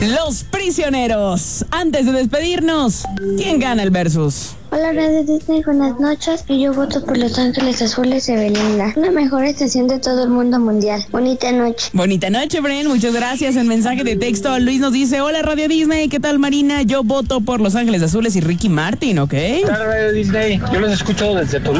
Los Prisioneros. Antes de despedirnos, ¿quién gana el versus? Hola, Radio Disney, buenas noches. Y yo voto por Los Ángeles Azules de Belinda. La mejor estación de todo el mundo mundial. Bonita noche. Bonita noche, Bren. Muchas gracias. En mensaje de texto, Luis nos dice: hola, Radio Disney. ¿Qué tal, Marina? Yo voto por Los Ángeles Azules y Ricky Martin, ¿ok? Hola, Radio Disney. Yo los escucho desde Toluca.